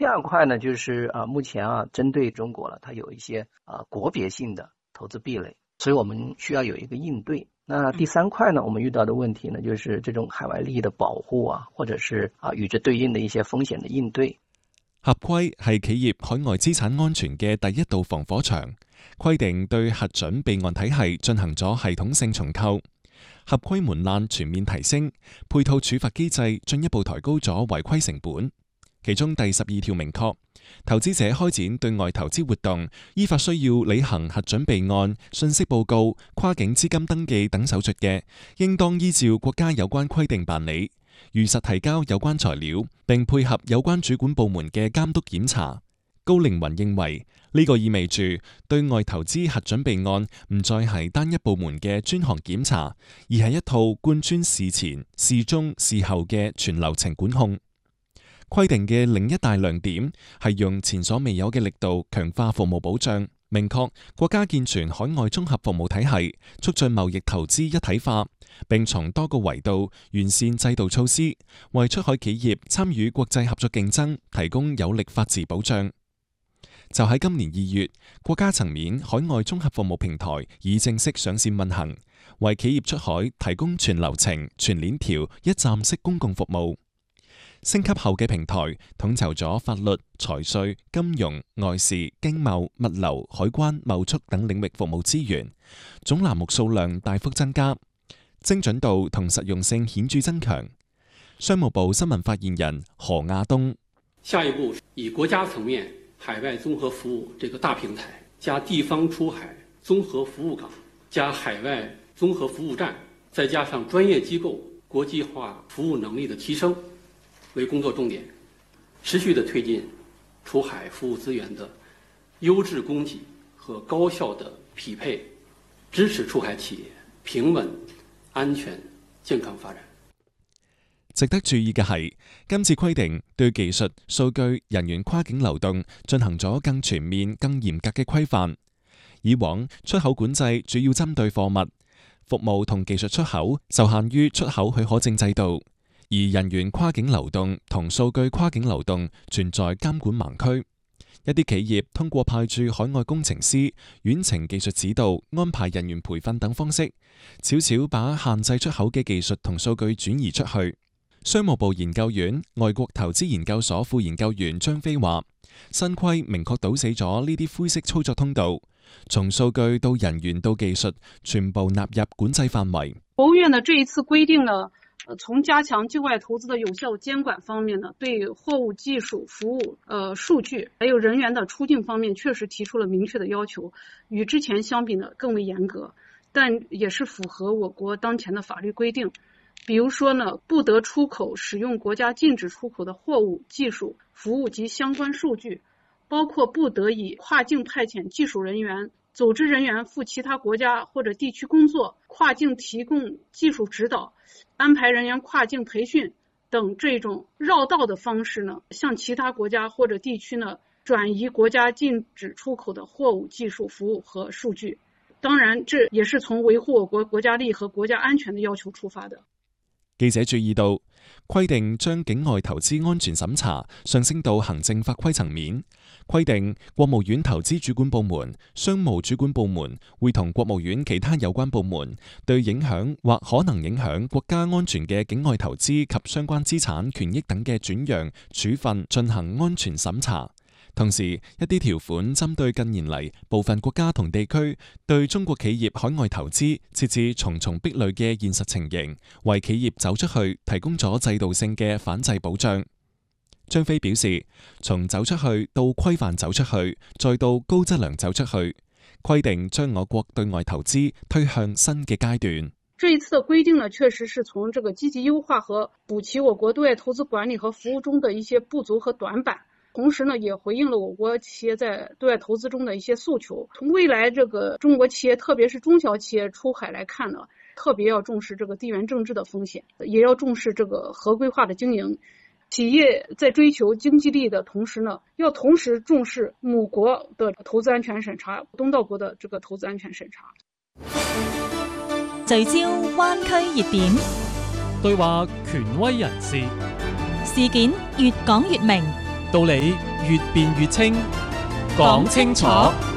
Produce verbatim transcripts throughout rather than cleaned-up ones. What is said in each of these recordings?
二块呢，就是啊，目前啊，针对中国了，它有一些啊国别性的投资壁垒，所以我们需要有一个应对。那第三塊呢，我們遇到的問題呢，就是這種海外利益的保護啊，或者是啊與之對應的一些風險的應對。 合規係企業海外資產安全嘅第一道防火牆，規定對核准備案體系進行咗系統性重構，合規門檻全面提升，配套處罰機制進一步抬高咗違規成本。其中第十二條明確，投資者開展對外投資活動，依法需要履行核准備案、信息報告、跨境資金登記等手續嘅，應當依照國家有關規定辦理，如實提交有關材料，並配合有關主管部門嘅監督檢查。高凌雲認為，呢、這個意味住對外投資核准備案唔再係單一部門嘅專項檢查，而係一套貫穿事前、事中、事後嘅全流程管控。規定嘅另一大亮點係用前所未有嘅力度強化服務保障，明確國家健全海外綜合服務體系，促進貿易投資一體化，並從多個維度完善制度措施，為出海企業參與國際合作競爭提供有力法治保障。就喺今年二月，國家層面海外綜合服務平台已正式上線運行，為企業出海提供全流程、全鏈條、一站式公共服務。升級後嘅平台統籌咗法律、財稅、金融、外事、經貿、物流、海關、貿促等領域服務資源，總欄目數量大幅增加，精準度同實用性顯著增強。商務部新聞發言人何亞東： 下一步以國家層面海外綜合服務這個大平台，加地方出海綜合服務港，加海外綜合服務站，再加上專業機構國際化服務能力的提升為工作重點，持續地推進出海服務資源的優質供給和高效的匹配，支持出海企業平穩、安全、健康發展。 值得注意嘅係，今次規定對技術、數據、人員跨境流動進行咗更全面、更嚴格嘅規範。以往出口管制主要針對貨物、服務同技術出口就限於出口許可證制度。而人員跨境流動同數據跨境流動存在監管盲區，一啲企業通過派駐海外工程師、遠程技術指導、安排人員培訓等方式，悄悄把限制出口嘅技術同數據轉移出去。商務部研究院外國投資研究所副研究員張飛話：新規明確堵死咗呢啲灰色操作通道，從數據到人員到技術，全部納入管制範圍。 國務院呢這一次規定呢，從加強境外投資的有效監管方面呢，對貨物、技術、服務、呃數據，還有人員的出境方面，確實提出了明確的要求，與之前相比呢更為嚴格，但也是符合我國當前的法律規定。比如說呢，不得出口使用國家禁止出口的貨物、技術、服務及相關數據，包括不得以跨境派遣技術人員、組織人員赴其他國家或者地區工作、跨境提供技術指導、安排人員跨境培訓等這種繞道的方式呢，向其他國家或者地區呢轉移國家禁止出口的貨物、技術、服務和數據。當然，這也是從維護我國國家利益和國家安全的要求出發的。 記者注意到，規定將境外投資安全審查上升到行政法規層面，規定國務院投資主管部門、商務主管部門會同國務院其他有關部門對影響或可能影響國家安全嘅境外投資及相關資產權益等嘅轉讓、處分進行安全審查。同時，一啲條款針對近年嚟部分國家同地區對中國企業海外投資設置重重壁壘嘅現實情形，為企業走出去提供咗制度性嘅反制保障。張飛表示，從走出去到規範走出去，再到高質量走出去，規定將我國對外投資推向新嘅階段。 這一次的規定呢，確實是從這個積極優化和補齊我國對外投資管理和服務中的一些不足和短板。同時呢，也回應了我國企業在對外投資中的一些訴求。從未來這個中國企業，特別是中小企業出海來看呢，特別要重視這個地緣政治的風險，也要重視這個合規化的經營。企業在追求經濟利益的同時呢，要同時重視母國的投資安全審查，東道國的這個投資安全審查。 聚焦灣區熱點， 對話權威人士， 事件越講越明， 道理越辯越清，講清楚。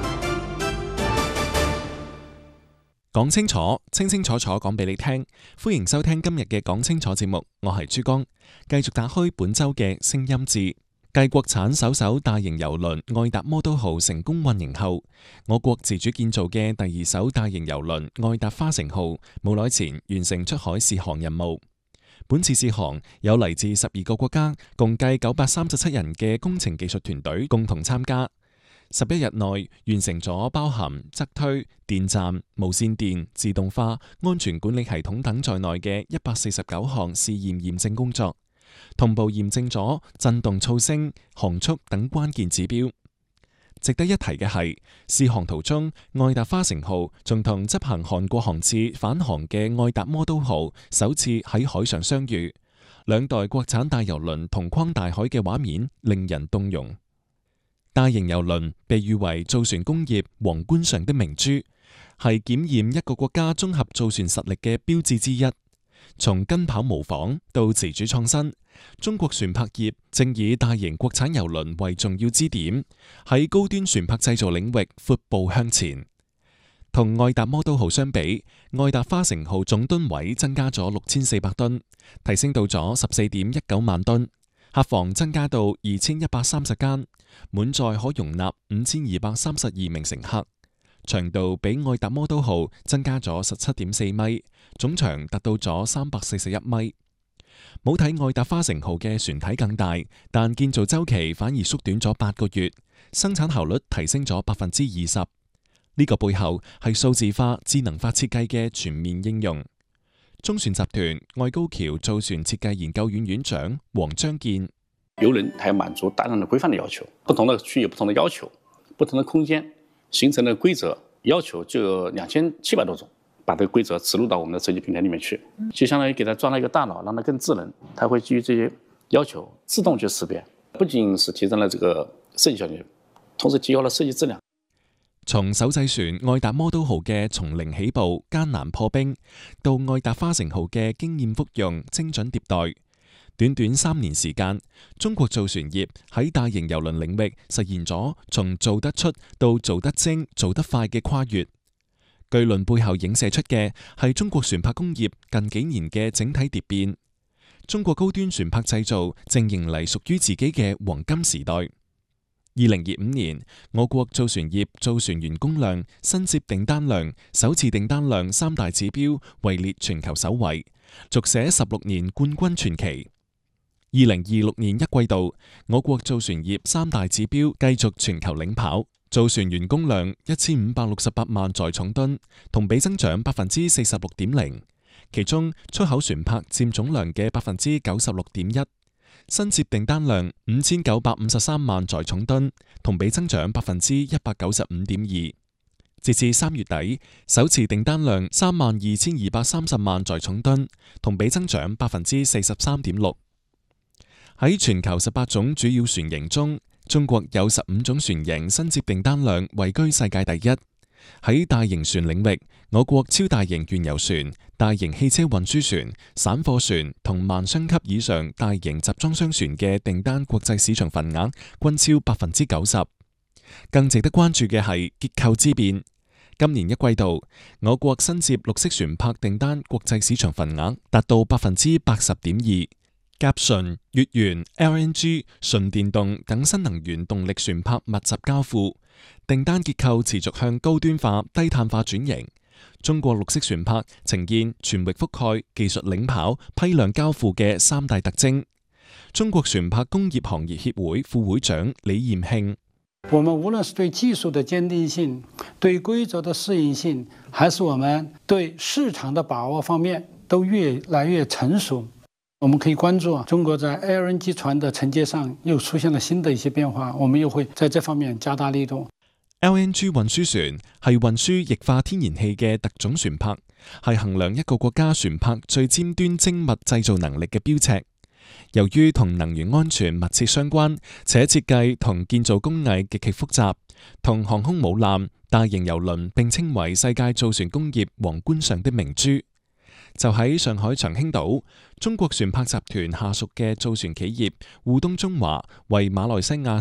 講清楚，清清楚楚講俾你聽。歡迎收聽今日嘅講清楚節目，我係珠江，繼續打開本周嘅聲音誌。繼國產首艘大型郵輪愛達魔都號成功運營後，我國自主建造嘅第二艘大型郵輪愛達花城號冇耐前完成出海試航任務。本次試航有嚟自十二個國家，共計九百三十七人嘅工程技術團隊共同參加。十一日內完成咗包含側推、電站、無線電、自動化、安全管理系統等在內嘅一百四十九項試驗驗證工作，同步驗證咗震動噪聲、航速等關鍵指標。值得一提嘅係，試航途中，愛達花城號仲同執行韓國航次返航嘅愛達魔都號首次喺海上相遇，兩代國產大郵輪同框大海嘅畫面令人動容。大型郵輪被譽為造船工業皇冠上的明珠，係檢驗一個國家綜合造船實力嘅標誌之一。從跟跑模仿到自主創新，中國船舶業正以大型國產郵輪為重要支點，喺高端船舶製造領域闊步向前。同愛達魔都號相比，愛達花城號總噸位增加咗六千四百噸，提升到咗十四點一九萬噸，客房增加到二千一百三十間。滿載可容納五千二百三十二名乘客，長度比愛達魔都號增加咗十七點四米，總長達到咗三百四十一米。冇睇愛達花城號嘅船體更大，但建造周期反而縮短咗八個月，生產效率提升咗百分之二十。呢個背後係數字化、智能化設計嘅全面應用。中船集團愛高橋造船設計研究院院長黃章健。 郵輪它要滿足大量的規範的要求，不同的區域有不同的要求，不同的空間形成的規則要求就有兩千七百多種，把這個規則植入到我們的設計平台裡面去，就相當於給它裝了一個大腦，讓它更智能，它會基於這些要求自動去識別，不僅是提升了這個設計效率，同時提高了設計質量。 從首製船愛達魔都號嘅從零起步艱難破冰，到愛達花城號嘅經驗複用精準迭代。短短三年時間，中國造船業喺大型郵輪領域實現咗從做得出到做得精、做得快嘅跨越。巨輪背後影射出嘅係中國船舶工業近幾年嘅整體蝶變。中國高端船舶製造正迎嚟屬於自己嘅黃金時代。二零二五年，我國造船業造船員工量、新接訂單量、首次訂單量三大指標位列全球首位，續寫十六年冠軍傳奇。二零二六年一季度，我國造船業三大指標繼續全球領跑，造船員工量一千五百六十八萬載重噸，同比增長百分之四十六點零。其中出口船舶佔總量嘅百分之九十六點一，新接訂單量五千九百五十三萬載重噸，同比增長百分之一百九十五點二。截至三月底，首次訂單量三萬二千二百三十萬載重噸，同比增長百分之四十三點六。喺全球十八種主要船型中，中國有十五種船型新接訂單量位居世界第一。喺大型船領域，我國超大型原油船、大型汽車運輸船、散貨船同萬箱級以上大型集裝箱船嘅訂單國際市場份額均超百分之九十。更值得關注嘅係結構之變。今年一季度，我國新接綠色船舶訂單國際市場份額達到百分之八十點二。甲醇、乙烷、L N G、純電動等新能源動力船舶密集交付，訂單結構持續向高端化、低碳化轉型。中國綠色船舶呈現全域覆蓋、技術領跑、批量交付嘅三大特徵。中國船舶工業行業協會副會長李彥慶： 我們無論是對技術的堅定性、對規則的適應性，還是我們對市場的把握方面，都越來越成熟。我們可以關注啊，中國在 L N G 船的承接上又出現了新的一些變化，我們又會在這方面加大力度。 L N G 運輸船係運輸液化天然氣嘅特種船舶，係衡量一個國家船舶最尖端精密製造能力嘅標尺。由於同能源安全密切相關，且設計同建造工藝極其複雜，同航空母艦、大型郵輪並稱為世界造船工業皇冠上的明珠。就喺上海長興島，中國船舶集團下屬嘅造船企業滬東中華為馬來西亞